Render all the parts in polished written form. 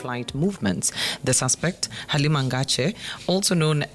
flight movements. The suspect, Halima Ngache, also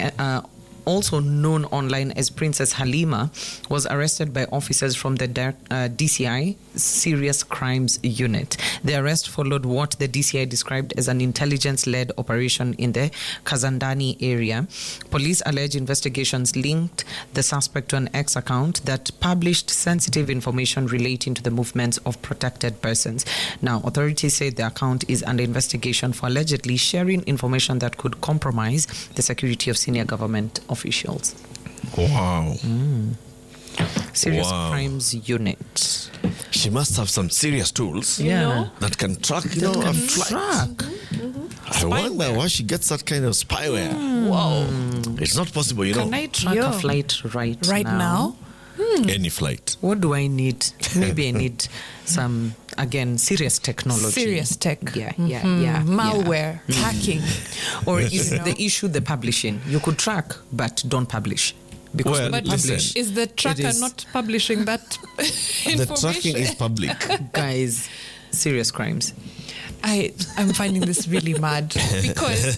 known online as Princess Halima, was arrested by officers from the DCI Serious Crimes Unit. The arrest followed what the DCI described as an intelligence-led operation in the Kazandani area. Police allege investigations linked the suspect to an X account that published sensitive information relating to the movements of protected persons. Now, authorities say the account is under investigation for allegedly sharing information that could compromise the security of senior government officials. Wow. Serious Crimes Unit. She must have some serious tools that can track a flight. I wonder why she gets that kind of spyware. Wow. It's not possible, Can I track a flight right now? Any flight. What do I need? Maybe I need some, again, serious technology. Serious tech. Yeah. Malware, hacking. Or is the issue the publishing? You could track, but don't publish. Because Well, But listen, is the tracker not publishing that information? the tracking is public. guys, serious crimes. I'm finding this really mad because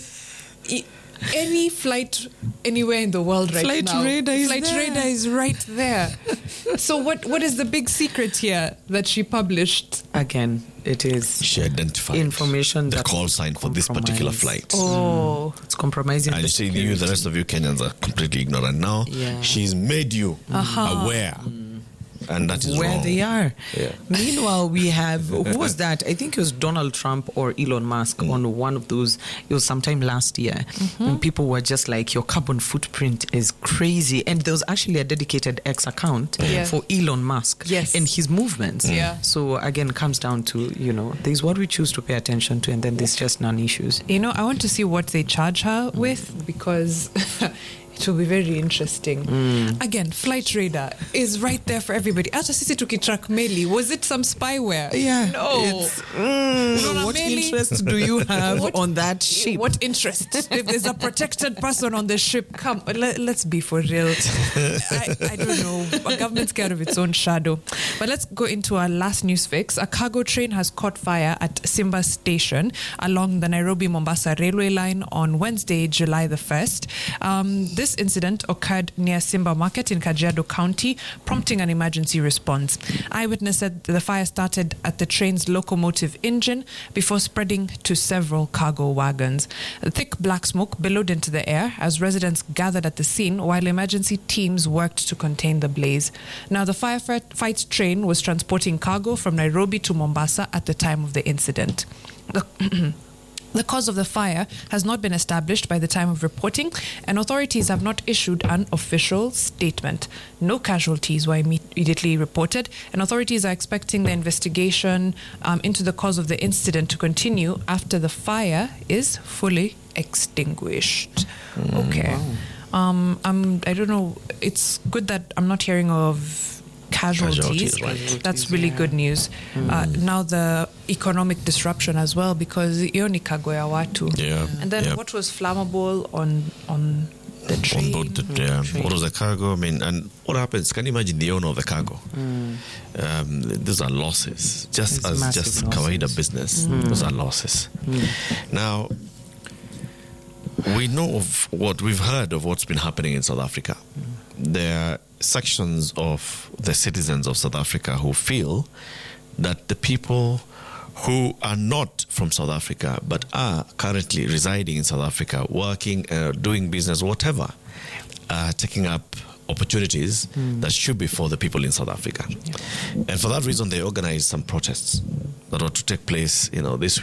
any flight anywhere in the world Flight now, radar is Flight there. radar is right there. So what is the big secret here that she published? Again, it is She identified information the that call sign for this particular flight. Oh, it's compromising. And the you see, you, the rest of you Kenyans are completely ignorant now. Yeah. She's made you aware. And that is where wrong. they are. Yeah. Meanwhile, we have, who was that? I think it was Donald Trump or Elon Musk on one of those. It was sometime last year. And people were just like, your carbon footprint is crazy. And there was actually a dedicated X account for Elon Musk and his movements. Yeah. So again, comes down to, there's what we choose to pay attention to, and then there's just non-issues. I want to see what they charge her with because it will be very interesting. Again, flight radar is right there for everybody. Hata sisi tukitrack meli, was it some spyware? Yeah. No. What interest do you have on that ship? What interest? If there's a protected person on the ship, come, let's be for real. I don't know. A government's scared of its own shadow. But let's go into our last news fix. A cargo train has caught fire at Simba Station along the Nairobi-Mombasa railway line on Wednesday, July the 1st. This incident occurred near Simba Market in Kajiado County, prompting an emergency response. Eyewitness said the fire started at the train's locomotive engine before spreading to several cargo wagons. Thick black smoke billowed into the air as residents gathered at the scene while emergency teams worked to contain the blaze. Now, the firefight train was transporting cargo from Nairobi to Mombasa at the time of the incident. The cause of the fire has not been established by the time of reporting, and authorities have not issued an official statement. No casualties were immediately reported, and authorities are expecting the investigation into the cause of the incident to continue after the fire is fully extinguished. Okay. Wow. I don't know. It's good that I'm not hearing of casualties. Right. That's really good news. Now the economic disruption as well, because hiyo ni cargo ya watu. Yeah. And then what was flammable on the train? On board what was the cargo? I mean, and what happens? Can you imagine the owner of the cargo? Those are losses. Just kawaida business. Those are losses. Now, we know of we've heard of what's been happening in South Africa. There are sections of the citizens of South Africa who feel that the people who are not from South Africa but are currently residing in South Africa, working, doing business, whatever, are taking up opportunities that should be for the people in South Africa. And for that reason, they organized some protests that were to take place, this